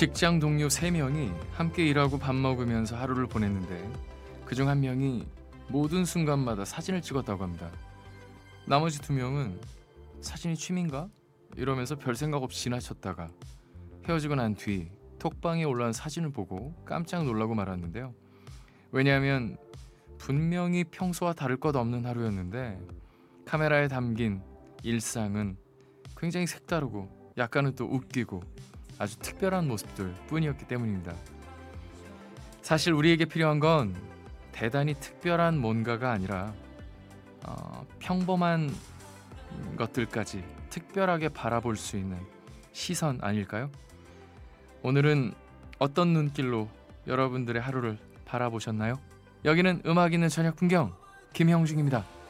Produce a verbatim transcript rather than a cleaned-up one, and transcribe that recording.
직장 동료 세 명이 함께 일하고 밥 먹으면서 하루를 보냈는데 그중 한 명이 모든 순간마다 사진을 찍었다고 합니다. 나머지 두 명은 사진이 취미인가? 이러면서 별 생각 없이 지나쳤다가 헤어지고 난 뒤 톡방에 올라온 사진을 보고 깜짝 놀라고 말았는데요. 왜냐하면 분명히 평소와 다를 것 없는 하루였는데 카메라에 담긴 일상은 굉장히 색다르고 약간은 또 웃기고 아주 특별한 모습들 뿐이었기 때문입니다. 사실 우리에게 필요한 건 대단히 특별한 뭔가가 아니라 어, 평범한 것들까지 특별하게 바라볼 수 있는 시선 아닐까요? 오늘은 어떤 눈길로 여러분들의 하루를 바라보셨나요? 여기는 음악 있는 저녁 풍경 김형중입니다.